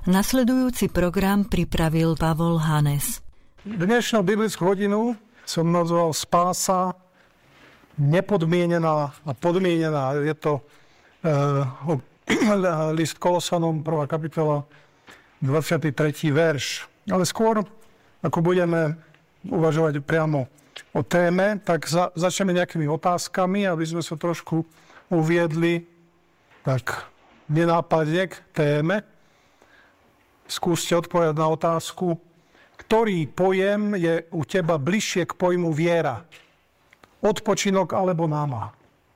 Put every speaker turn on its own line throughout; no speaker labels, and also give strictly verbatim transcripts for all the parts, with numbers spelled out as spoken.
Nasledujúci program pripravil Pavol Hanes.
Dnešnú biblickú hodinu som nazval Spása nepodmienená a podmienená. Je to uh, list Kolosanom, prvá kapitola, dvadsiaty tretí verš. Ale skôr, ako budeme uvažovať priamo o téme, tak za, začneme nejakými otázkami, aby sme sa trošku uviedli tak nenápadne k téme. Skúste odpovedať na otázku, ktorý pojem je u teba bližšie k pojmu viera? Odpočinok alebo námaha?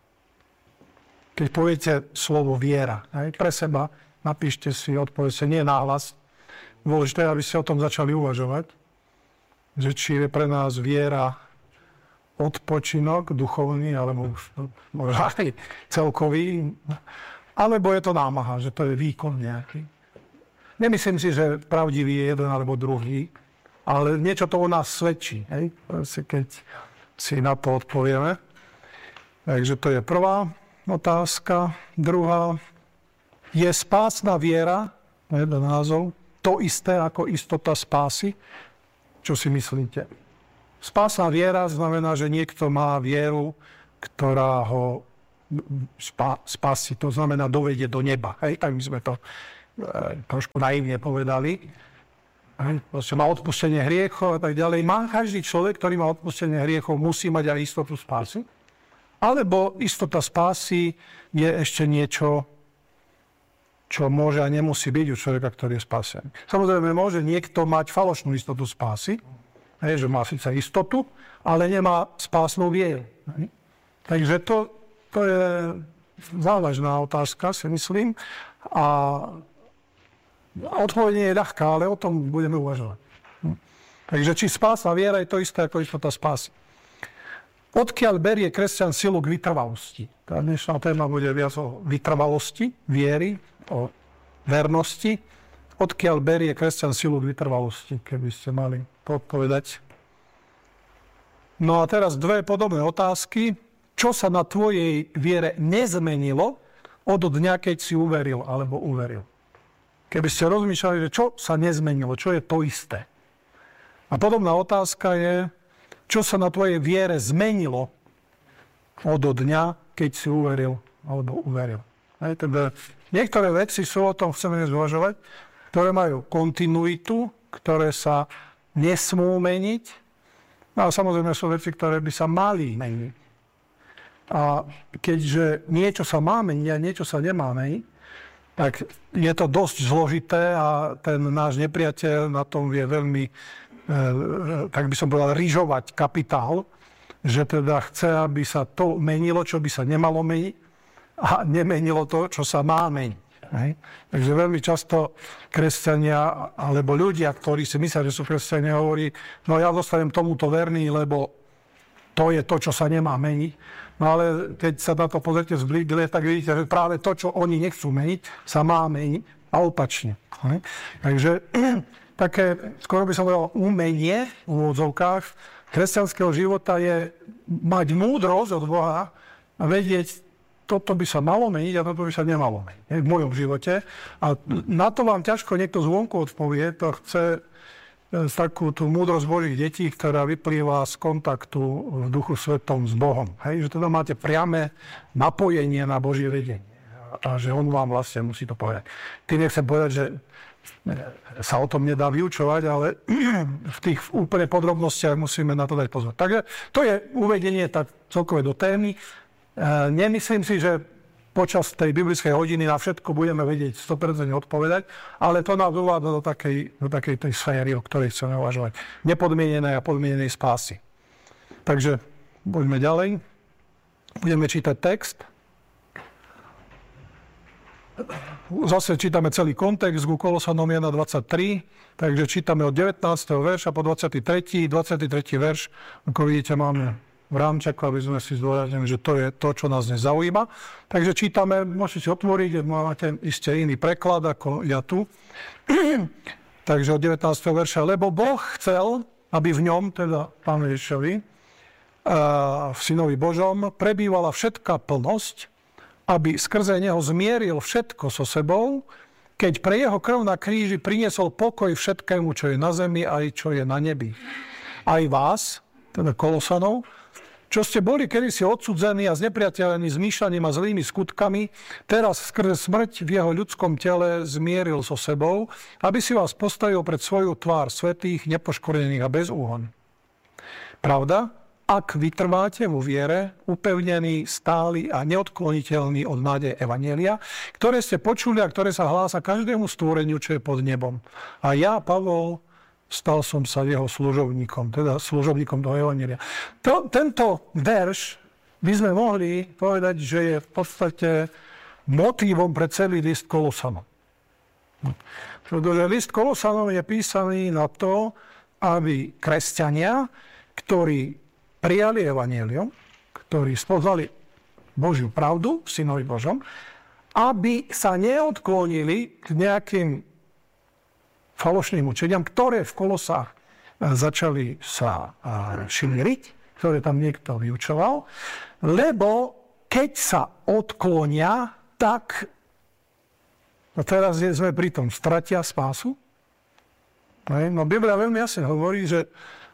Keď poviete slovo viera, hej, pre seba napíšte si, odpovedzte, nie nahlas. Dôležité, aby ste o tom začali uvažovať, že či je pre nás viera odpočinok duchovný, alebo už možno aj celkový, alebo je to námaha, že to je výkon nejaký. Nemyslím si, že pravdivý je jeden alebo druhý, ale niečo to o nás svedčí, hej? Keď si na to odpovieme. Takže to je prvá otázka. Druhá, je spásna viera, jeden názov, to isté ako istota spásy? Čo si myslíte? Spásna viera znamená, že niekto má vieru, ktorá ho spá, spasí, to znamená dovedie do neba. Hej? Tak by sme to trošku naivne povedali. Proste má odpustenie hriechov a tak ďalej. Má každý človek, ktorý má odpustenie hriechov, musí mať aj istotu spásy? Alebo istota spásy je ešte niečo, čo môže a nemusí byť u človeka, ktorý je spasený? Samozrejme, môže niekto mať falošnú istotu spásy, že má síce istotu, ale nemá spásnu vieru. Takže to, to je závažná otázka, si myslím. A odpoveď nie je ľahká, ale o tom budeme uvažovať. Hm. Takže či spásna viera je to isté ako istota spásy. Odkiaľ berie kresťan silu k vytrvalosti? Tá dnešná téma bude viac o vytrvalosti, viery, o vernosti. Odkiaľ berie kresťan silu k vytrvalosti, keby ste mali odpovedať. No a teraz dve podobné otázky. Čo sa na tvojej viere nezmenilo od dňa, keď si uveril alebo uveril? Keby ste rozmýšľali, že čo sa nezmenilo, čo je to isté. A podobná otázka je, čo sa na tvojej viere zmenilo od dňa, keď si uveril alebo uveril. Hej, teda niektoré veci sú, o tom chceme zvažovať, ktoré majú kontinuitu, ktoré sa nesmú meniť. No a samozrejme sú veci, ktoré by sa mali meniť. A keďže niečo sa má meniť a niečo sa nemá meniť, tak je to dosť zložité a ten náš nepriateľ na tom vie veľmi, e, tak by som povedal, ryžovať kapitál, že teda chce, aby sa to menilo, čo by sa nemalo meniť a nemenilo to, čo sa má meniť. Hej. Takže veľmi často kresťania alebo ľudia, ktorí si myslia, že sú kresťania, hovorí, no ja dostanem tomuto verný, lebo to je to, čo sa nemá meniť. No ale keď sa na to pozrite zblídle, tak vidíte, že práve to, čo oni nechcú meniť, sa má meniť a opačne. Hej. Takže také, skoro by som povedal, umenie v úvodzovkách kresťanského života je mať múdrosť od Boha a vedieť, toto by sa malo meniť a toto by sa nemalo meniť v mojom živote. A na to vám ťažko niekto zvonku odpovie, to chce takú tú múdrosť Božích detí, ktorá vyplýva z kontaktu v Duchu Svetom s Bohom. Hej, že teda máte priame napojenie na Božie vedenie. A že on vám vlastne musí to povedať. Tým nechcem povedať, že sa o tom nedá vyučovať, ale v tých úplne podrobnostiach musíme na to dať pozor. Takže to je uvedenie tak celkové do témy. Nemyslím si, že počas tej biblickej hodiny na všetko budeme vedieť sto percent odpovedať, ale to nás uvádza do takej, do takej tej sféry, o ktorej chceme uvažovať. Nepodmienenej a podmienenej spásy. Takže poďme ďalej. Budeme čítať text. Zase čítame celý kontext ku Kolosanom jeden dvadsaťtri, takže čítame od devätnásteho verša po dvadsiaty tretí dvadsiaty tretí verš. Ako vidíte, máme v rámčaku, aby sme si zdôraznili, že to je to, čo nás dnes zaujíma. Takže čítame, môžete si otvoriť, máte iste iný preklad ako ja tu. Takže od devätnásteho verša, lebo Boh chcel, aby v ňom, teda Pánu Ježišovi, v Synovi Božom, prebývala všetká plnosť, aby skrze neho zmieril všetko so sebou keď pre jeho krv na kríži priniesol pokoj všetkému, čo je na zemi aj čo je na nebi. Aj vás, teda Kolosanov, čo ste boli kedysi odsudzení a znepriateľení zmýšľaním a zlými skutkami, teraz skrze smrť v jeho ľudskom tele zmieril so sebou, aby si vás postavil pred svoju tvár svätých, nepoškvrnených a bez úhon. Pravda? Ak vytrváte vo viere, upevnení, stáli a neodkloniteľní od nádeje evanjelia, ktoré ste počuli a ktoré sa hlása každému stvoreniu, čo je pod nebom. A ja, Pavol, stal som sa jeho služobníkom, teda služobníkom toho evanjelia. To, tento verš by sme mohli povedať, že je v podstate motívom pre celý list Kolosanom. Pretože list Kolosanom je písaný na to, aby kresťania, ktorí prijali evanjelium, ktorí spoznali Božiu pravdu, Synovi Božom, aby sa neodklonili k nejakým falošným učeniam, ktoré v Kolosách začali sa šíriť, ktoré tam niekto vyučoval, lebo keď sa odklonia, tak a teraz sme pri tom, stratia spásu. No Biblia veľmi jasne hovorí, že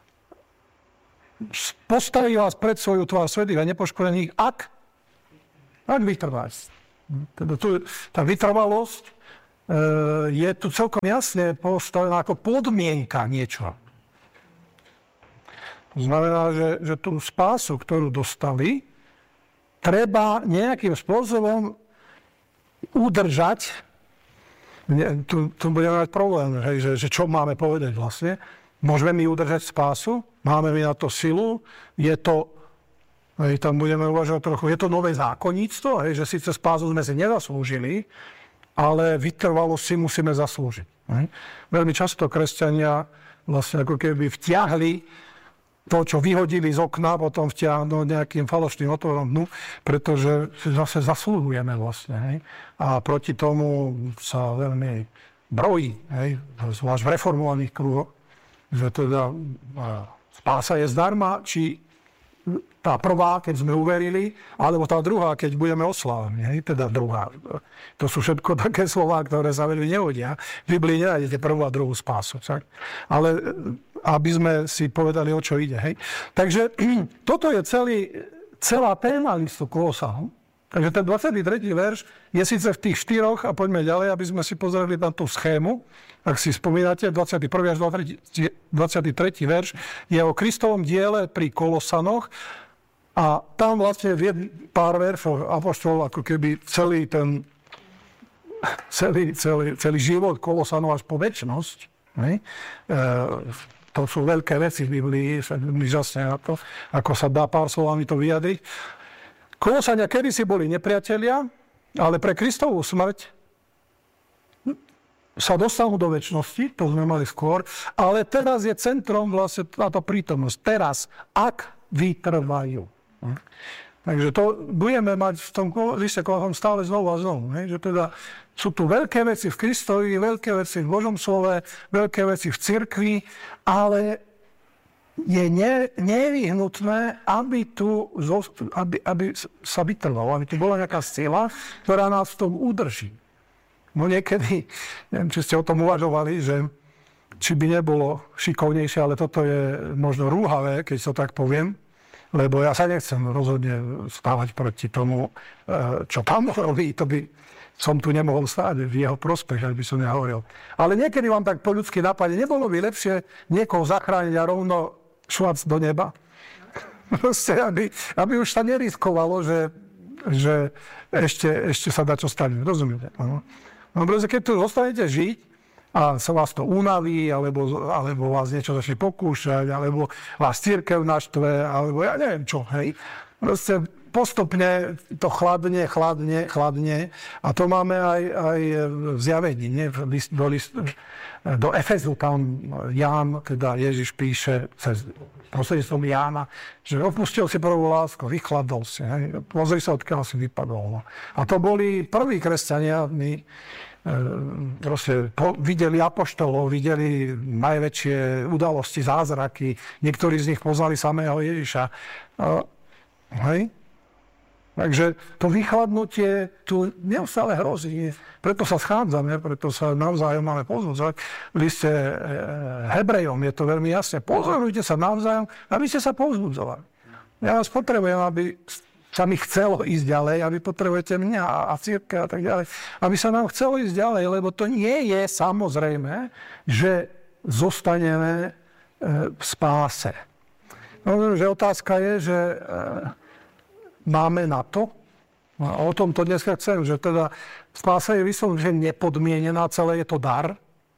postaví vás pred svoju tvár svätých a nepoškodených, ak, ak vytrváš. Teda tu, tá vytrvalosť je tu celkom jasne postavená ako podmienka niečo. Znamená, že, že tú spásu, ktorú dostali, treba nejakým spôsobom udržať. Tu, tu budeme mať problém, hej, že, že čo máme povedať vlastne. Môžeme my udržať spásu? Máme my na to silu? Je to, hej, tam budeme uvažovať trochu, je to nové zákonníctvo, hej, že síce spásu sme si nezaslúžili, ale vytrvalo si musíme zaslúžiť. Hej. Veľmi často kresťania vlastne ako keby vtiahli to, čo vyhodili z okna, potom vtiahnu nejakým falošným otvorom dnu, pretože zase zaslúhujeme vlastne. Hej. A proti tomu sa veľmi brojí, hej, zvlášť v reformovaných kruhoch, že teda spása je zdarma, či tá prvá, keď sme uverili, alebo tá druhá, keď budeme oslávení. Hej? Teda druhá. To sú všetko také slová, ktoré sa veľmi nehodia. V Biblii nenájdete prvú a druhú spásu. Tak? Ale aby sme si povedali, o čo ide. Hej? Takže toto je celý, celá téma listu Kolosanom. Takže ten dvadsiaty tretí verš je síce v tých štyroch a poďme ďalej, aby sme si pozreli na tú schému. Ak si spomínate, dvadsiaty prvý až dvadsiaty tretí verš je o Kristovom diele pri Kolosanoch a tam vlastne v pár veršov apoštol ako keby celý ten celý, celý, celý život Kolosanov až po večnosť. Ne? E, to sú veľké veci v Biblii, jasne na to, ako sa dá pár slovami to vyjadriť. Kolosania kedysi boli nepriatelia, ale pre Kristovú smrť sa dostanú do večnosti, to sme mali skôr, ale teraz je centrom vlastne táto prítomnosť. Teraz, ak vytrvajú. Takže to budeme mať v tom liste Kolosom stále znovu a znovu. Že teda sú tu veľké veci v Kristovi, veľké veci v Božom slove, veľké veci v cirkvi, ale je ne, nevyhnutné, aby, tu, aby, aby sa vytrvalo, aby tu bola nejaká sila, ktorá nás v tom udrží. No niekedy, neviem, či ste o tom uvažovali, že či by nebolo šikovnejšie, ale toto je možno rúhavé, keď to tak poviem, lebo ja sa nechcem rozhodne stávať proti tomu, čo tam robí, to by som tu nemohol stáť v jeho prospech, ak by som nehovoril. Ale niekedy vám tak po ľudsky napadne, nebolo by lepšie niekoho zachrániť a rovno švac do neba. Proste, aby, aby už sa neriskovalo, že, že ešte, ešte sa dá čo stane. Rozumiete? No, pretože keď tu zostanete žiť a sa vás to unaví, alebo, alebo vás niečo začne pokúšať, alebo vás cirkev naštve, alebo ja neviem čo, hej. Proste postupne to chladne, chladne, chladne. A to máme aj, aj v zjavení, nie? List, do, list, do Efezu tam Ján, teda Ježiš píše cez prostredníctvom Jána, že opustil si prvú lásku, vychladol si. Hej? Pozri sa, odkiaľ si vypadol. No. A to boli prví kresťania, my e, proste po, videli apoštolov, videli najväčšie udalosti, zázraky. Niektorí z nich poznali samého Ježiša. E, hej? Takže to vychladnutie tu neustále hrozí. Preto sa schádzame, preto sa navzájom máme pozbudzovať. V liste Hebrejom je to veľmi jasne. Pozorujte sa navzájom, aby ste sa povzbudzovali. Ja vás potrebujem, aby sa mi chcelo ísť ďalej, aby potrebujete mňa a cirkev a tak ďalej. Aby sa nám chcelo ísť ďalej, lebo to nie je samozrejme, že zostaneme v spáse. No, že otázka je, že máme na to. A o tom to dneska chcem, že teda spása je vyslovene, že nepodmienená, celé je to dar.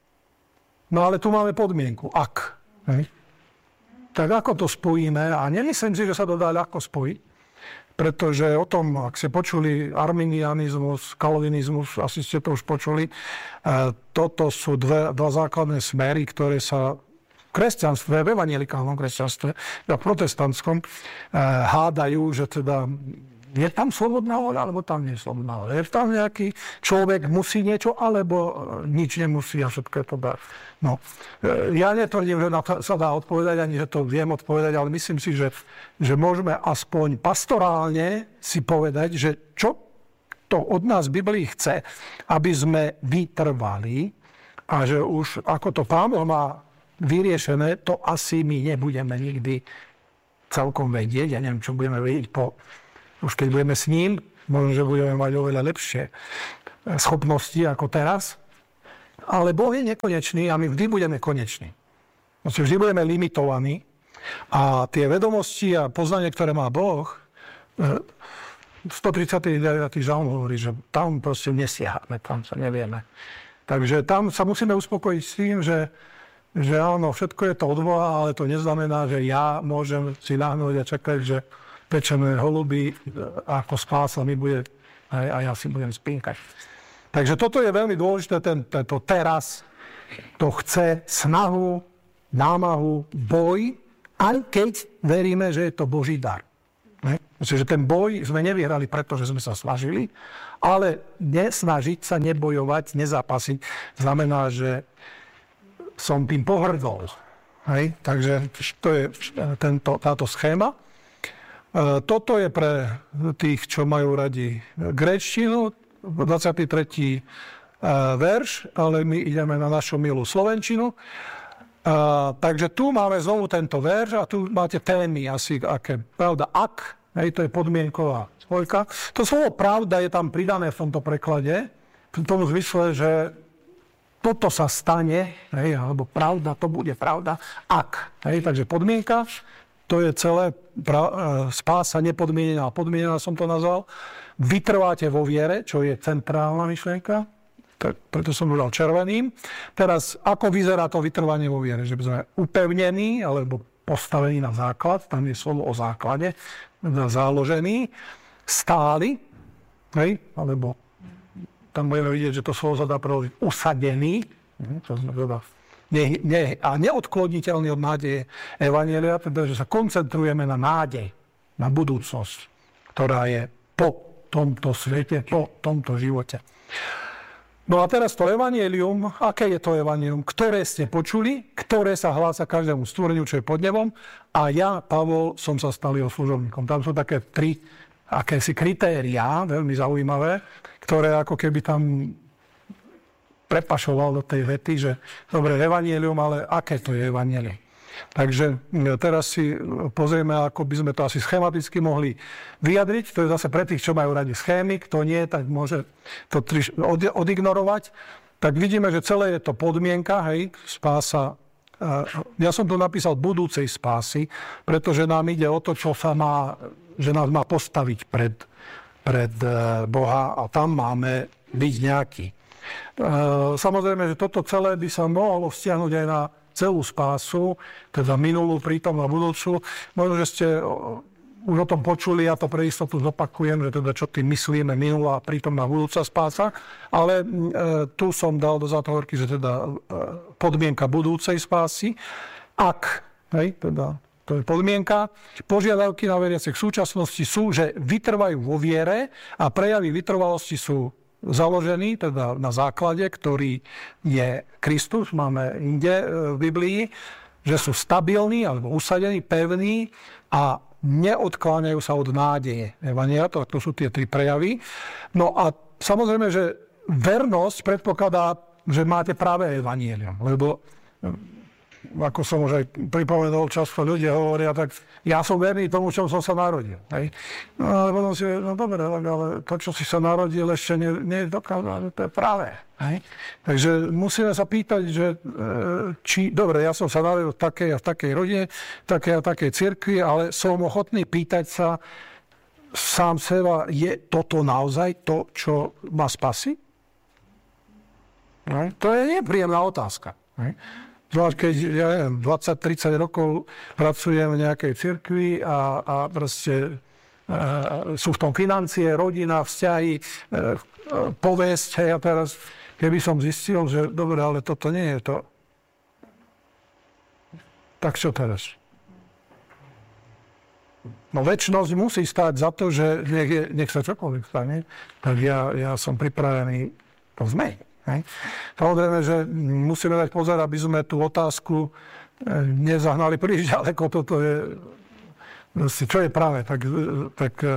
No ale tu máme podmienku. Ak. Hej. Tak ako to spojíme? A nemyslím si, že sa to dá ľahko spojiť. Pretože o tom, ak ste počuli arminianizmus, kalvinizmus, asi ste to už počuli, toto sú dve, dva základné smery, ktoré sa v kresťanstve, v evanjelikálnom kresťanstve, v protestantskom, hádajú, že teda je tam slobodná voľa, alebo tam nie je slobodná voľa. Je tam nejaký človek musí niečo, alebo nič nemusí a všetko je to dá. No. Ja netvrdím, že na to sa dá odpovedať, ani že to viem odpovedať, ale myslím si, že, že môžeme aspoň pastorálne si povedať, že čo to od nás v Biblii chce, aby sme vytrvali a že už ako to Pán Boh má vyriešené, to asi my nebudeme nikdy celkom vedieť. Ja neviem, čo budeme vedieť po už keď budeme s ním, možno, že budeme mať oveľa lepšie schopnosti ako teraz. Ale Boh je nekonečný a my vždy budeme koneční. Vždy budeme limitovaní. A tie vedomosti a poznanie, ktoré má Boh, stotridsiaty deviaty žalm hovorí, že tam proste nesiahame, tam sa nevieme. Takže tam sa musíme uspokojiť s tým, že, že áno, všetko je to od Boha, ale to neznamená, že ja môžem si ľahnúť a čakať, že pečené holuby ako spása mi bude a ja si budem spínkať. Takže toto je veľmi dôležité, ten, to teraz, to chce snahu, námahu, boj, aj keď veríme, že je to Boží dar. Ne? Čiže ten boj sme nevyhrali, pretože sme sa snažili, ale nesnažiť sa, nebojovať, nezápasiť, znamená, že som tým pohrdol. Hej? Takže to je tento, táto schéma. Toto je pre tých, čo majú radi gréčtinu, dvadsiaty tretí verš, ale my ideme na našu milú slovenčinu. Takže tu máme znovu tento verš a tu máte témy asi aké. Pravda, ak, hej, to je podmienková spojka. To slovo pravda je tam pridané v tomto preklade, v tom zmysle, že toto sa stane, hej, alebo pravda, to bude pravda, ak. Hej, takže podmienka. To je celé pra, spása nepodmienená. Podmienená som to nazval. Vytrváte vo viere, čo je centrálna myšlienka. Tak, preto som ho dal červeným. Teraz, ako vyzerá to vytrvanie vo viere? Že sme upevnení, alebo postavení na základ. Tam je slovo o základe. Záložený. Stáli. Hej? Alebo tam budeme vidieť, že to slovo sa dá preložiť usadený. To sme teda Ne, ne, a neodkloniteľný od nádeje evanjelia, teda, že sa koncentrujeme na nádej, na budúcnosť, ktorá je po tomto svete, po tomto živote. No a teraz to evanjelium, aké je to evanjelium, ktoré ste počuli, ktoré sa hlása každému stvoreniu, čo je pod nebom, a ja, Pavol, som sa stal jeho služobníkom. Tam sú také tri akési kritériá, veľmi zaujímavé, ktoré ako keby tam prepašoval do tej vety, že dobre, evanjelium, ale aké to je evanjelium. Takže teraz si pozrieme, ako by sme to asi schematicky mohli vyjadriť. To je zase pre tých, čo majú radi schémy. Kto nie, tak môže to odignorovať. Tak vidíme, že celé je to podmienka, hej, spása. Ja som tu napísal budúcej spásy, pretože nám ide o to, čo sa má, že nás má postaviť pred, pred Boha a tam máme byť nejaký. Samozrejme, že toto celé by sa mohlo vzťahnuť aj na celú spásu, teda minulú, prítomnú a budúcu. Možno, že ste už o tom počuli, ja to pre istotu zopakujem, že teda čo tým myslíme, minulá, prítomná, budúca spása. Ale e, tu som dal do zátohorky, že teda e, podmienka budúcej spásy. Ak, hej, teda to je podmienka, požiadavky na veriacich v súčasnosti sú, že vytrvajú vo viere a prejavy vytrvalosti sú založený, teda na základe, ktorý je Kristus, máme inde v Biblii, že sú stabilní alebo usadení, pevní a neodkláňajú sa od nádeje. Evanjelia, to, to sú tie tri prejavy. No a samozrejme, že vernosť predpokladá, že máte práve evanjelium, lebo ako som už aj pripomenul, často ľudia hovoria, tak ja som verný tomu, čom som sa narodil. Hej? No ale potom si, no dobre, ale to, čo si sa narodil, ešte nie, nie je dokázané, to je práve. Hej? Takže musíme sa pýtať, že či, dobre, ja som sa narodil v takej a v takej rodine, v takej a takej cirkvi, ale som ochotný pýtať sa sám seba, je toto naozaj to, čo ma spasí? Hej? To je nepríjemná otázka. Hej? Zvlášť, keď ja neviem, dvadsať tridsať rokov pracujem v nejakej cirkvi a, a proste e, sú v tom financie, rodina, vzťahy, e, e, povesť. Hej, a teraz, keby som zistil, že dobre, ale toto nie je to, tak čo teraz? No večnosť musí stáť za to, že nech, je, nech sa čokoľvek stane, tak ja, ja som pripravený to zmeniť. Hej. Samozrejme, že musíme dať pozor, aby sme tú otázku nezahnali príliš ďaleko. Toto je, čo je práve, tak, tak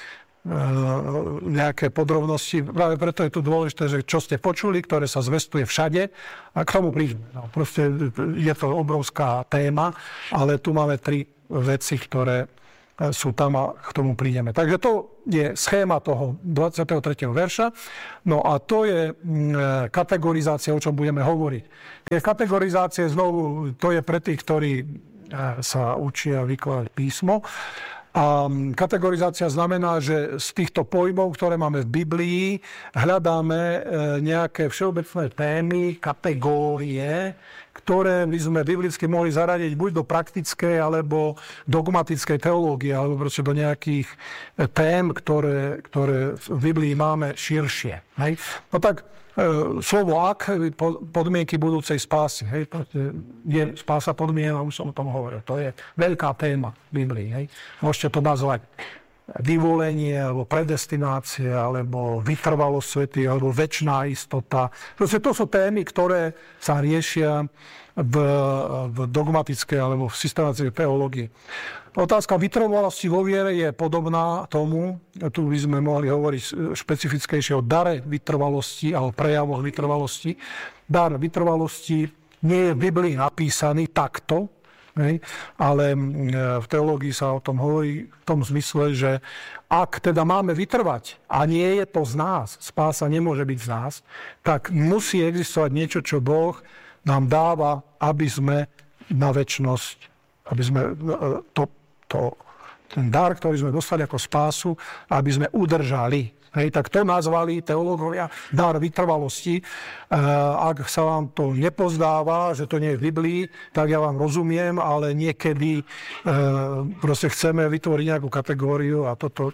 nejaké podrobnosti. Práve preto je tu dôležité, že čo ste počuli, ktoré sa zvestuje všade a k tomu príďme. No, proste je to obrovská téma, ale tu máme tri veci, ktoré sú tam a k tomu prídeme. Takže to je schéma toho dvadsiateho tretieho verša. No a to je kategorizácia, o čom budeme hovoriť. Tie kategorizácie, znovu, to je pre tých, ktorí sa učia vykladať písmo. A kategorizácia znamená, že z týchto pojmov, ktoré máme v Biblii, hľadáme nejaké všeobecné témy, kategórie, ktoré by sme biblicky mohli zaradiť buď do praktickej, alebo dogmatickej teológie, alebo proste do nejakých tém, ktoré, ktoré v Biblii máme širšie. Hej? No tak e, slovo ak, podmienky budúcej spásy. Hej? Je spása podmienka, už som o tom hovoril. To je veľká téma v Biblii. Hej? Môžete to nazvať vyvolenie, alebo predestinácia, alebo vytrvalosť svety, alebo večná istota. Proste to sú témy, ktoré sa riešia v, v dogmatickej alebo v systematickej teológii. Otázka vytrvalosti vo viere je podobná tomu, tu by sme mohli hovoriť špecifickejšie o dare vytrvalosti alebo prejavoch vytrvalosti. Dar vytrvalosti nie je v Biblii napísaný takto, hej, ale v teológii sa o tom hovorí v tom zmysle, že ak teda máme vytrvať a nie je to z nás, spása nemôže byť z nás, tak musí existovať niečo, čo Boh nám dáva, aby sme na večnosť, aby sme to, to, ten dar, ktorý sme dostali ako spásu, aby sme udržali. Hej, tak to nazvali teológovia dar vytrvalosti. E, ak sa vám to nepozdáva, že to nie je v Biblii, tak ja vám rozumiem, ale niekedy e, proste chceme vytvoriť nejakú kategóriu a toto e,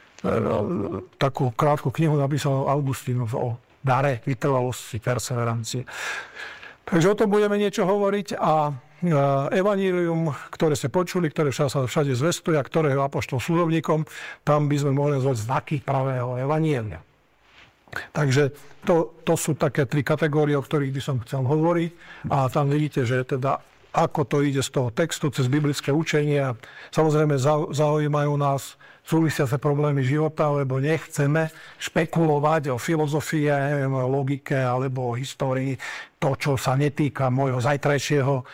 takú krátku knihu napísal Augustín o dare vytrvalosti, perseverancie. Takže o tom budeme niečo hovoriť a evanjelium, ktoré ste počuli, ktoré sa všade zvestuje a ktoré je apoštol služobníkom, tam by sme mohli nazvať znaky pravého evanjelia. Takže to, to sú také tri kategórie, o ktorých by som chcel hovoriť a tam vidíte, že teda ako to ide z toho textu cez biblické učenie. Samozrejme zaujímajú nás súvisiace problémy života, lebo nechceme špekulovať o filozofii, neviem, o logike alebo o histórii, to, čo sa netýka môjho zajtrajšieho e,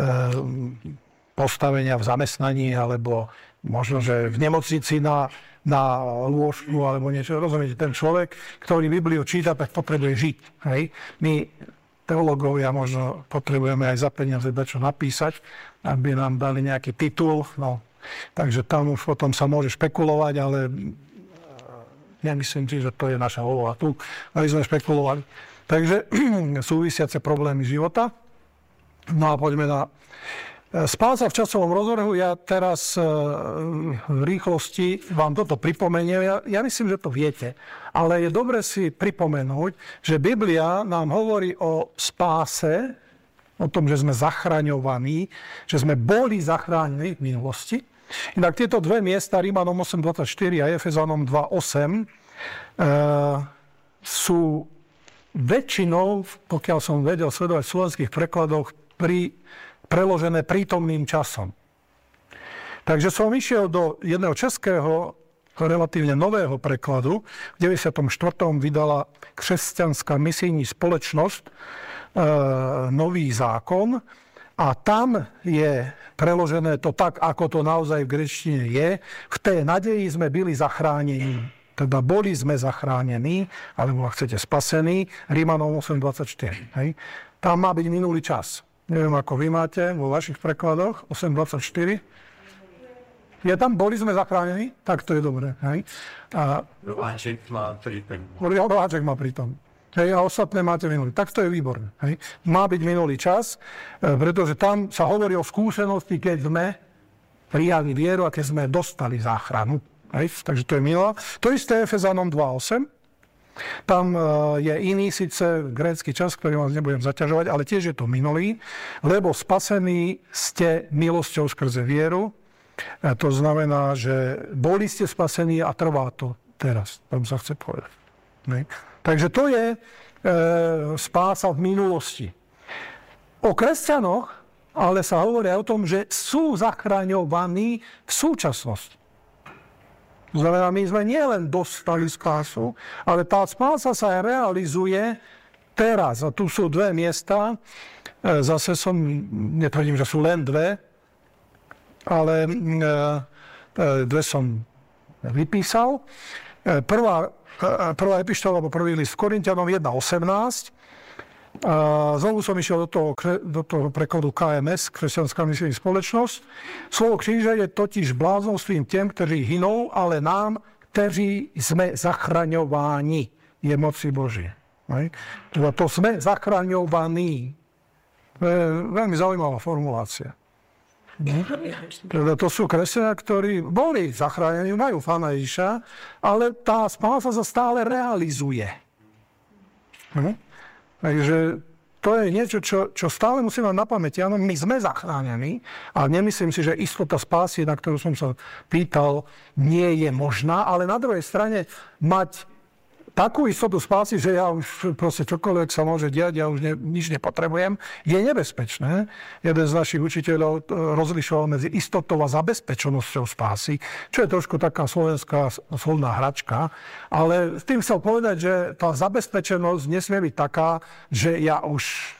postavenia v zamestnaní, alebo možno, že v nemocnici na, na lôžku, alebo niečo. Rozumiete, ten človek, ktorý Bibliu číta, tak potrebuje žiť. Hej? My, teológovia, možno potrebujeme aj za peniaze čo napísať, aby nám dali nejaký titul, no. Takže tam už potom sa môže špekulovať, ale nemyslím si, že to je naša úloha tu, aby sme špekulovali. Takže súvisiace problémy života. No a poďme na spása v časovom rozvrhu. Ja teraz v rýchlosti vám toto pripomeniem. Ja, ja myslím, že to viete, ale je dobre si pripomenúť, že Biblia nám hovorí o spáse, o tom, že sme zachraňovaní, že sme boli zachránení v minulosti. Inak tieto dve miesta, Rímanom osem dvadsaťštyri a Efezanom dva osem, e, sú väčšinou, pokiaľ som vedel sledovať v slovenských prekladoch, pri, preložené prítomným časom. Takže som išiel do jedného českého, relatívne nového prekladu. V deväťdesiatom štvrtom vydala Křesťanská misijní spoločnosť e, nový zákon a tam je preložené to tak, ako to naozaj v gréčtine je. V tej nadeji sme byli zachránení. Teda boli sme zachránení, alebo ak chcete spasení, Rímanom osem dvadsaťštyri. Hej. Tam má byť minulý čas. Neviem, ako vy máte vo vašich prekladoch, osem dvadsaťštyri. Je tam, boli sme zachránení? Tak to je dobré. Hej. A
Roháček má pritom.
Roháček má pritom. Hej, a ostatné máte minulý. Tak to je výborné. Hej. Má byť minulý čas, pretože tam sa hovorí o skúsenosti, keď sme prijali vieru a keď sme dostali záchranu. Hej. Takže to je minulá. To isté Efezanom dva osem. Tam je iný síce grécky čas, ktorý vás nebudem zaťažovať, ale tiež je to minulý, lebo spasení ste milosťou skrze vieru. A to znamená, že boli ste spasení a trvá to teraz. Tam sa chce povedať. Ne? Takže to je e, spása v minulosti. O kresťanoch ale sa hovorí o tom, že sú zachraňovaní v súčasnosti. To znamená, my sme nielen dostali spásu, ale tá spása sa aj realizuje teraz. A tu sú dve miesta. E, zase som, netvrdím, že sú len dve, ale e, dve som vypísal. E, prvá, e, prvá epištola, alebo prvý list Korinťanom jedna osemnásť. E, znovu som išiel do toho, do toho prekladu ká em es, Kresťanská misijná spoločnosť. Slovo kríža je totiž blázonstvím tým, ktorí hynú, ale nám, kteří sme zachraňováni, je moci Božie. Teda to sme zachraňovaní. To je veľmi zaujímavá formulácia. Teda to sú kresťania, ktorí boli zachránení, majú Pána Ježiša, ale tá spása sa stále realizuje. Hm? Takže to je niečo, čo, čo stále musíme mať na pamäti. Áno, my sme zachránení, ale nemyslím si, že istota spásy, na ktorú som sa pýtal, nie je možná, ale na druhej strane mať takú istotu spásy, že ja už proste čokoľvek sa môže diať, ja už ne, nič nepotrebujem, je nebezpečné. Jeden z našich učiteľov rozlišoval medzi istotou a zabezpečenosťou spásy, čo je trošku taká slovenská slovná hračka, ale s tým chcel povedať, že tá zabezpečenosť nesmie byť taká, že ja už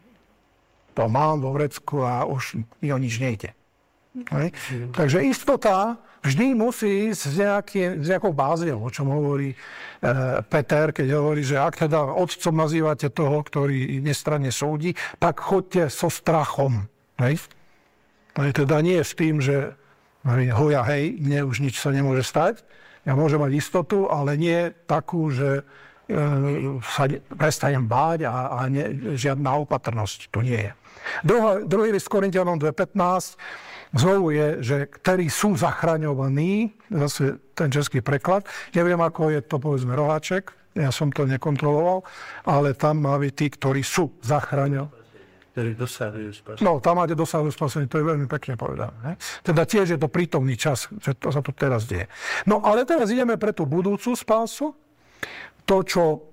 to mám vo vrecku a už mi o nič nejde. Hej. Takže istota vždy musí ísť s, nejaký, s nejakou bázou, o čom hovorí e, Peter, keď hovorí, že ak teda otcom nazývate toho, ktorý nestranne súdi, tak choďte so strachom. Hej. Ale teda nie s tým, že hoja hej, mne už nič sa nemôže stať. Ja môžem mať istotu, ale nie takú, že e, sa prestanem báť a, a ne, žiadna opatrnosť. To nie je. Druhá, druhý list Korinťanom dva pätnásť znovu je, že ktorí sú zachraňovaní, zase ten český preklad, neviem, ako je to, povedzme, Roháček, ja som to nekontroloval, ale tam má byť tí, ktorí sú zachraňovaní.
Ktorí dosahujú spasenie.
No, tam máte dosahujú spasenie, to je veľmi pekne povedané. Ne? Teda tiež je to prítomný čas, že to sa to teraz deje. No, ale teraz ideme pre tú budúcu spásu. To, čo e,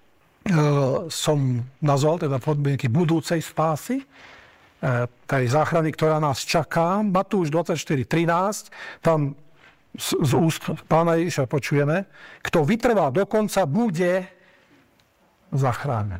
som nazval, teda podmienky budúcej spásy, tej záchrany, ktorá nás čaká. Matúš dvadsaťštyri trinásť, tam z, z úst Pána Ježiša počujeme, kto vytrvá do konca, bude zachránený.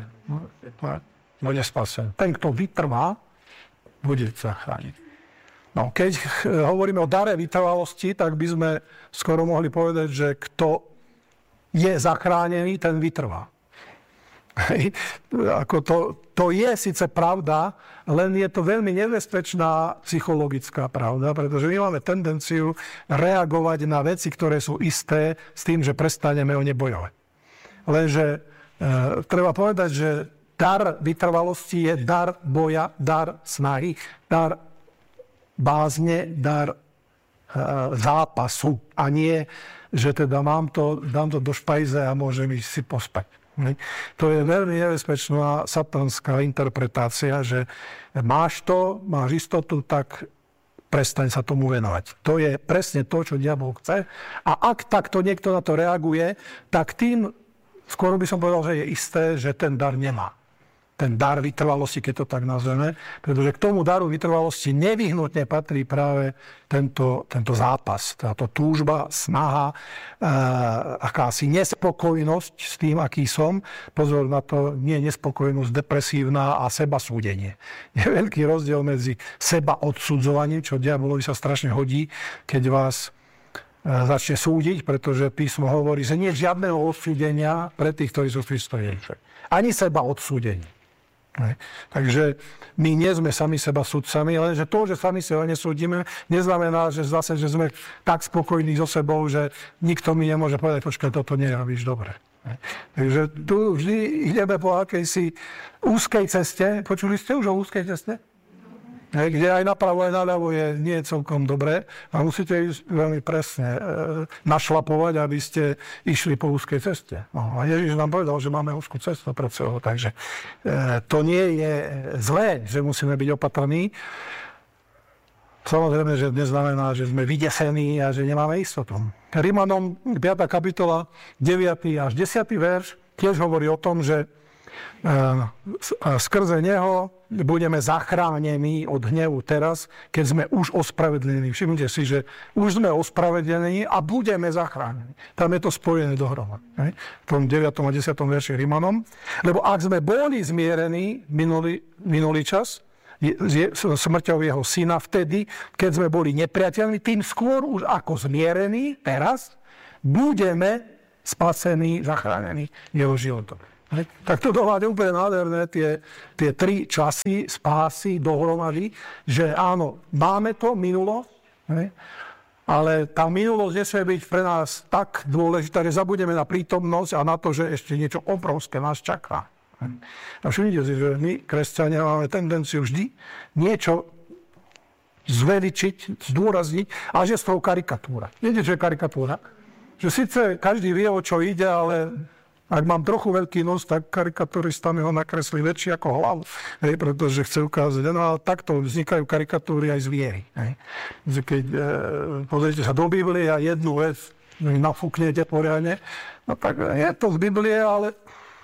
Bude spasený. Ten, kto vytrvá, bude zachránený. No, keď hovoríme o dare vytrvalosti, tak by sme skoro mohli povedať, že kto je zachránený, ten vytrvá. Hej. Ako to, to je síce pravda, len je to veľmi nebezpečná psychologická pravda, pretože my máme tendenciu reagovať na veci, ktoré sú isté, s tým, že prestaneme o ne bojovať. Lenže e, treba povedať, že dar vytrvalosti je dar boja, dar snahy, dar bázne, dar e, zápasu. A nie, že teda mám to, dám to do špajze a môžem ísť si pospať. To je veľmi nebezpečná satanská interpretácia, že máš to, máš istotu, tak prestaň sa tomu venovať. To je presne to, čo diabol chce. A ak takto niekto na to reaguje, tak tým skoro by som povedal, že je isté, že ten dar nemá. ten dar vytrvalosti, keď to tak nazveme, pretože k tomu daru vytrvalosti nevyhnutne patrí práve tento, tento zápas, táto túžba, snaha, e, akási nespokojnosť s tým, aký som. Pozor na to, nie nespokojnosť depresívna a sebasúdenie. Je veľký rozdiel medzi seba odsudzovaním, čo diabolovi sa strašne hodí, keď vás začne súdiť, pretože písmo hovorí, že nie je žiadneho odsúdenia pre tých, ktorí sú v Kristovi. Ani seba odsúdenie. Takže my nie sme sami seba sudcami, lenže to, že sami seba nesúdime, neznamená, že zase, že sme tak spokojní so sebou, že nikto mi nemôže povedať, počkaj, toto nerobíš dobre. Takže tu vždy ideme po akejsi úzkej ceste. Počuli ste už o úzkej ceste? Kde aj napravo, aj naľavo je nie celkom dobré a musíte ísť veľmi presne e, našlapovať, aby ste išli po úzkej ceste. No, a Ježiš nám povedal, že máme úzkú cestu pred sebou, takže e, to nie je zlé, že musíme byť opatrní. Samozrejme, že neznamená, že sme vydesení a že nemáme istotu. Rimanom piata kapitola deviaty až desiaty verš tiež hovorí o tom, že skrze neho budeme zachránení od hnevu teraz, keď sme už ospravedlení. Všimnite si, že už sme ospravedlení a budeme zachránení. Tam je to spojené dohromady. V tom deviatom a desiatom verši Rimanom. Lebo ak sme boli zmierení minulý, minulý čas, smrťou jeho syna, vtedy, keď sme boli nepriateľmi, tým skôr už ako zmierení teraz, budeme spasení, zachránení jeho životom. Tak toto máte úplne nádherné, tie, tie tri časy spásy dohromady, že áno, máme to, minulosť, ne? Ale tá minulosť nesmie byť pre nás tak dôležitá, že zabudeme na prítomnosť a na to, že ešte niečo obrovské nás čaká. A všimnite si, že my, kresťania, máme tendenciu vždy niečo zveličiť, zdôrazniť, a že z toho karikatúra. Viete, čo je karikatúra? Že síce každý vie, o čo ide, ale ak mám trochu veľký nos, tak karikaturista mi ho nakreslí väčší ako hlavu, hej, pretože chce ukázať. No ale takto vznikajú karikatúry aj z viery. Hej. Keď e, pozrite sa do Biblie a jednu vec nafúknete poriadne, no tak je to z Biblie, ale...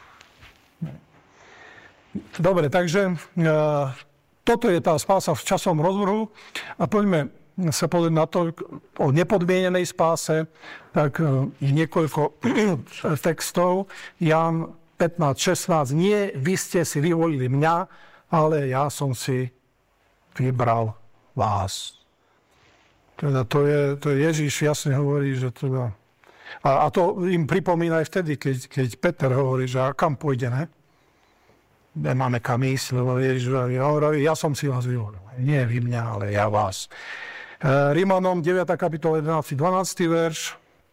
Dobre, takže e, toto je tá spása v časom rozvrhu a poďme sa pozrieť na to o nepodmienenej spáse, tak niekoľko textov. Ján pätnásť šestnásť. Nie, vy ste si vyvolili mňa, ale ja som si vybral vás. Teda to je, to Ježiš jasne hovorí, že teda... A, a to im pripomína aj vtedy, keď, keď Peter hovorí, že kam pôjde, ne? Nemáme kam ísť, lebo Ježiš hovorí, ja som si vás vyvolil. Nie vy mňa, ale ja vás. Rimanom deviata kapitola jedenásty dvanásty verš.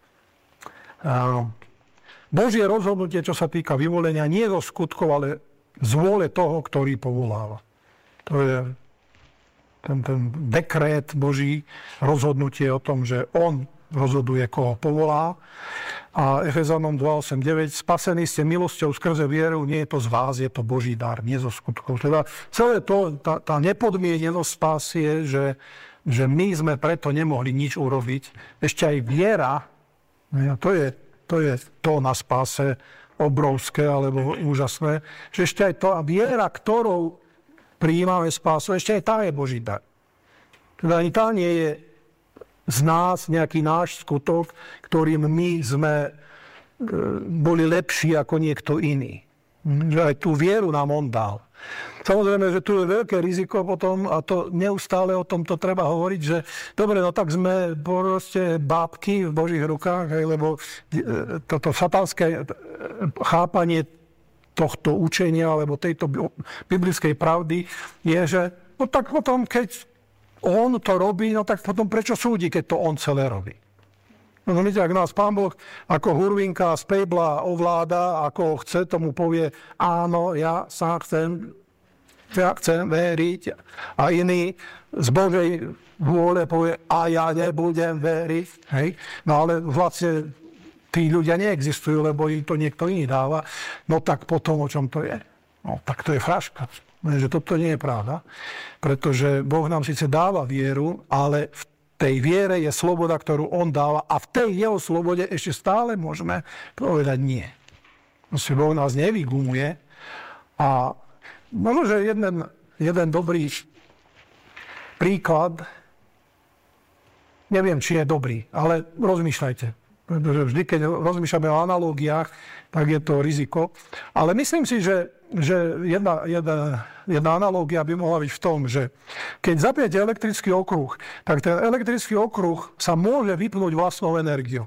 Božie rozhodnutie, čo sa týka vyvolenia, nie zo skutkov, ale z vôle toho, ktorý povoláva. To je ten, ten dekrét Boží, rozhodnutie o tom, že on rozhoduje, koho povolá. A Efezanom dva osem deväť. Spasení ste milosťou skrze vieru, nie je to z vás, je to Boží dar, nie zo skutkov. Teda celé to, tá, tá nepodmienenosť spásy je, že že my sme preto nemohli nič urobiť. Ešte aj viera, to je to, je to na spáse obrovské alebo úžasné, že ešte aj to, a viera, ktorou prijímame spásu, ešte aj tá je Boží dar. Teda ani tá nie je z nás nejaký náš skutok, ktorým my sme boli lepší ako niekto iný. Že aj tú vieru nám on dal. Samozrejme, že tu je veľké riziko potom, a to neustále o tomto treba hovoriť, že dobre, no tak sme proste bábky v Božích rukách, hej, lebo toto satanské chápanie tohto učenia, alebo tejto biblickej pravdy je, že no tak potom, keď on to robí, no tak potom prečo súdi, keď to on celé robí? No viete, ak nás Pán Boh ako hurvinka z pejbla ovláda, ako chce, tomu povie, áno, ja sa chcem, ja chcem veriť. A iný z Božej vôle povie, a ja nebudem veriť. Hej? No ale vlastne tí ľudia neexistujú, lebo im to niekto iný dáva. No tak potom, o čom to je? No tak to je fraška. Že toto nie je pravda. Pretože Boh nám síce dáva vieru, ale v tej viere je sloboda, ktorú on dáva, a v tej jeho slobode ešte stále môžeme povedať nie. Boh nás nevygumuje a možno, že jeden, jeden dobrý príklad, neviem, či je dobrý, ale rozmýšľajte. Pretože vždy, keď rozmýšľame o analógiách, tak je to riziko. Ale myslím si, že, že jedna, jedna, jedna analógia by mohla byť v tom, že keď zapnete elektrický okruh, tak ten elektrický okruh sa môže vypnúť vlastnou energiou.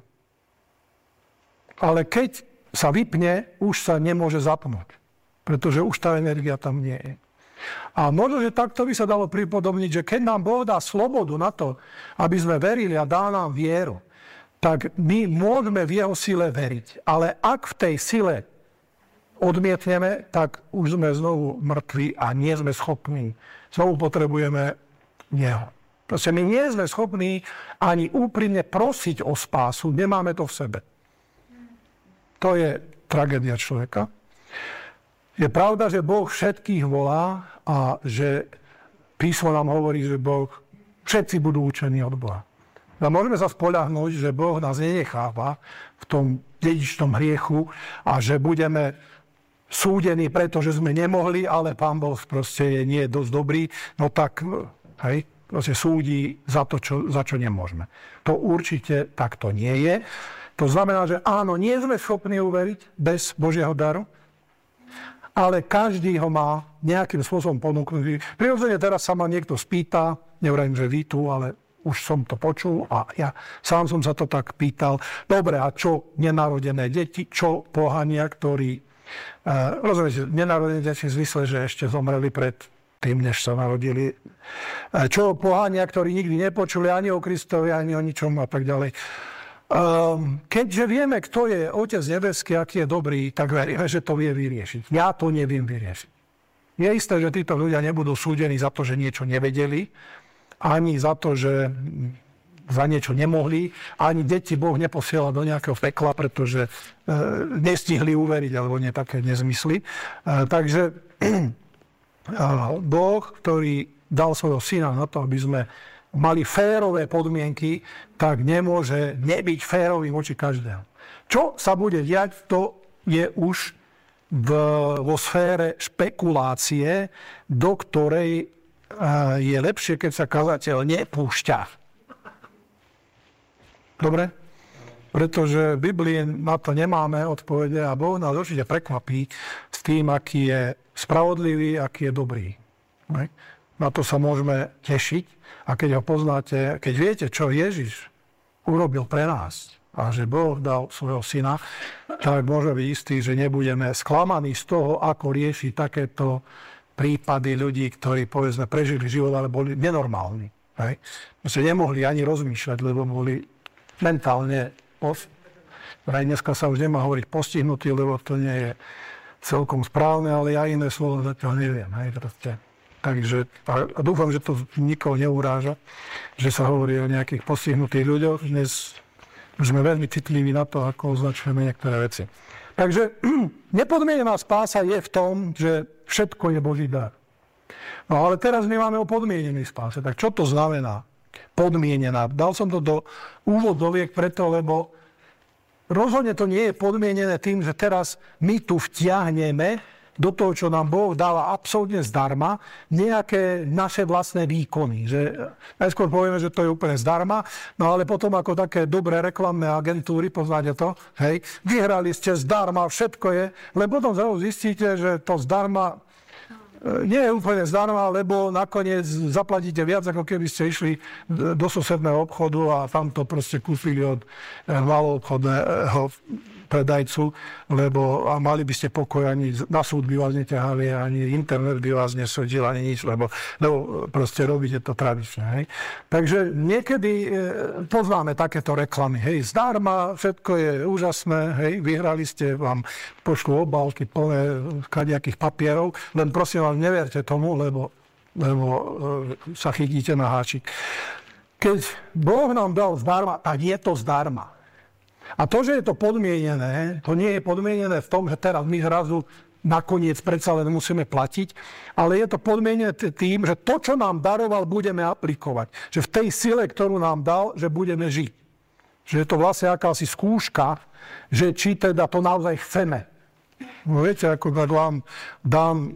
Ale keď sa vypne, už sa nemôže zapnúť. Pretože už tá energia tam nie je. A možno, že takto by sa dalo pripodobniť, že keď nám Boh dá slobodu na to, aby sme verili a dá nám vieru, tak my môžeme v jeho sile veriť. Ale ak v tej sile odmietneme, tak už sme znovu mŕtvi a nie sme schopní. Znovu potrebujeme jeho. Proste my nie sme schopní ani úprimne prosiť o spásu, nemáme to v sebe. To je tragédia človeka. Je pravda, že Boh všetkých volá a že písmo nám hovorí, že Boh, všetci budú učení od Boha. A môžeme sa spoľahnúť, že Boh nás nenecháva v tom dedičnom hriechu a že budeme súdení, pretože sme nemohli, ale Pán Boh proste nie je dosť dobrý, no tak, hej, proste súdi za to, čo, za čo nemôžeme. To určite takto nie je. To znamená, že áno, nie sme schopní uveriť bez Božieho daru, ale každý ho má nejakým spôsobom ponúknutý. Prirodzene teraz sa ma niekto spýta, nevrajím, že vy tu, ale už som to počul a ja sám som sa to tak pýtal. Dobre, a čo nenarodené deti, čo pohania, ktorí, uh, rozumiete, nenarodené deti v zmysle, že ešte zomreli pred tým, než sa narodili. Uh, čo pohania, ktorí nikdy nepočuli ani o Kristovi, ani o ničom a tak ďalej. Um, keďže vieme, kto je Otec nebeský, aký je dobrý, tak veríme, že to vie vyriešiť. Ja to neviem vyriešiť. Je isté, že títo ľudia nebudú súdení za to, že niečo nevedeli, ani za to, že za niečo nemohli, ani deti Boh neposiela do nejakého pekla, pretože e, nestihli uveriť, alebo nie také nezmysly. E, takže e, Boh, ktorý dal svojho syna na to, aby sme mali férové podmienky, tak nemôže nebyť férový voči každému. Čo sa bude diať, to je už v, vo sfére špekulácie, do ktorej je lepšie, keď sa kazateľ nepúšťa. Dobre? Pretože v Biblii na to nemáme odpovede a Boh nás určite prekvapí s tým, aký je spravodlivý, aký je dobrý. Na to sa môžeme tešiť a keď ho poznáte, keď viete, čo Ježiš urobil pre nás a že Boh dal svojho syna, tak môže byť istý, že nebudeme sklamaní z toho, ako riešiť takéto prípady ľudí, ktorí, povedzme, prežili život, ale boli nenormálni. Hej? Proste nemohli ani rozmýšľať, lebo boli mentálne post... Aj dneska sa už nemá hovoriť postihnutí, lebo to nie je celkom správne, ale ja iné slovo zatiaľ neviem. Hej? Proste. Takže a dúfam, že to nikoho neuráža, že sa hovorí o nejakých postihnutých ľuďoch. Dnes už sme veľmi citliví na to, ako označujeme niektoré veci. Takže nepodmienená spása je v tom, že všetko je Boží dar. No ale teraz my máme o podmienenej spáse. Tak čo to znamená? Podmienená. Dal som to do úvodoviek preto, lebo rozhodne to nie je podmienené tým, že teraz my tu vtiahneme do toho, čo nám Boh dáva absolútne zdarma, nejaké naše vlastné výkony. Že najskôr povieme, že to je úplne zdarma, no ale potom ako také dobré reklamné agentúry, poznáte to, hej, vyhrali ste zdarma, všetko je, lebo potom zistíte, že to zdarma nie je úplne zdarma, lebo nakoniec zaplatíte viac, ako keby ste išli do susedného obchodu a tam to proste kúpili od maloobchodného predajcu, lebo a mali by ste pokoj, ani na súd by vás neťahali, ani internet by vás nesvedil, ani nič, lebo, lebo proste robíte to tradične. Hej. Takže niekedy e, poznáme takéto reklamy. Hej, zdarma, všetko je úžasné, hej, vyhrali ste, vám pošlú obálky plné kadejakých papierov, len prosím vás, neverte tomu, lebo, lebo e, sa chytíte na háčik. Keď Boh nám dal zdarma, tak je to zdarma. A to, že je to podmienené, to nie je podmienené v tom, že teraz my zrazu nakoniec predsa len musíme platiť, ale je to podmienené tým, že to, čo nám daroval, budeme aplikovať. Že v tej sile, ktorú nám dal, že budeme žiť. Že je to vlastne akási skúška, že či teda to naozaj chceme. No viete, ako tak vám dám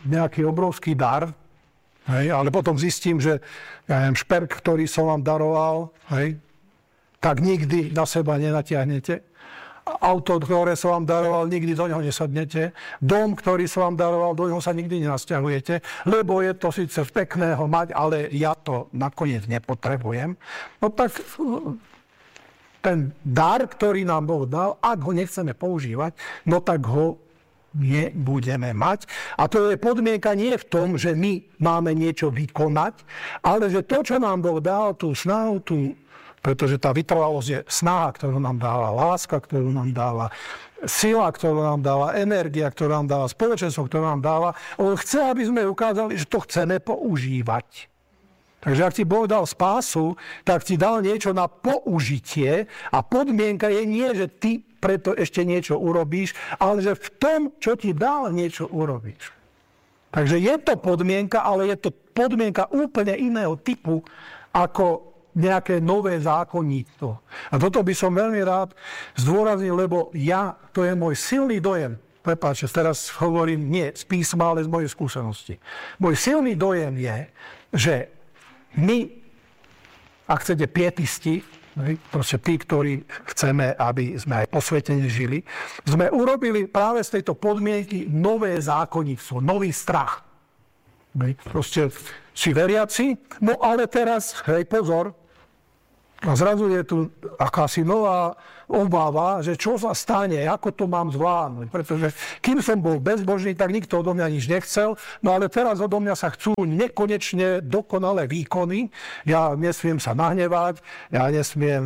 nejaký obrovský dar, hej, ale potom zistím, že ja neviem, šperk, ktorý som vám daroval, hej, tak nikdy na seba nenatiahnete. Auto, ktoré som vám daroval, nikdy do neho nesadnete. Dom, ktorý som vám daroval, do neho sa nikdy nenasťahujete, lebo je to síce pekné ho mať, ale ja to nakoniec nepotrebujem. No tak ten dar, ktorý nám Boh dal, ak ho nechceme používať, no tak ho nebudeme mať. A to je podmienka nie v tom, že my máme niečo vykonať, ale že to, čo nám Boh dal, tú snahu, tú pretože tá vytrvalosť je snaha, ktorú nám dáva láska, ktorú nám dáva sila, ktorú nám dáva energia, ktorú nám dáva spoločenstvo, ktorú nám dáva. On chce, aby sme ukázali, že to chceme používať. Takže ak ti Boh dal spásu, tak ti dal niečo na použitie a podmienka je nie, že ty preto ešte niečo urobíš, ale že v tom, čo ti dal, niečo urobíš. Takže je to podmienka, ale je to podmienka úplne iného typu, ako nejaké nové zákonníctvo. A toto by som veľmi rád zdôraznil, lebo ja, to je môj silný dojem. Prepáčte, teraz hovorím nie z písma, ale z mojej skúsenosti. Môj silný dojem je, že my, ak chcete pietisti, proste tí, ktorí chceme, aby sme aj posvetene žili, sme urobili práve z tejto podmienky nové zákonníctvo, nový strach. Proste si veriaci, no ale teraz, hej, pozor, a zrazu je tu akási nová obava, že čo sa stane, ako to mám zvládnuť. Pretože kým som bol bezbožný, tak nikto odo mňa nič nechcel, no ale teraz odo mňa sa chcú nekonečne dokonalé výkony. Ja nesmiem sa nahnevať, ja nesmiem...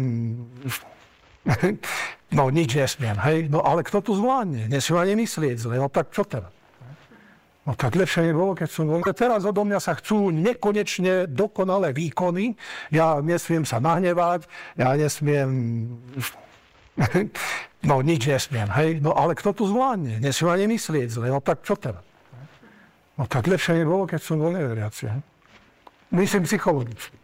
No nič nesmiem, hej. No ale kto tu zvládne? Nesmiem ani myslieť zle, no tak čo teraz? No tak lepšie nebolo, keď som bol. Teraz odo mňa sa chcú nekonečne dokonalé výkony. Ja nesmiem sa nahnevať, ja nesmiem... No nič nesmiem, hej. No ale kto tu zvládne? Nesmiem ani myslieť zle, no tak čo teraz? No tak lepšie nebolo, keď som bol neveriaci, hej. Myslím psychologicky.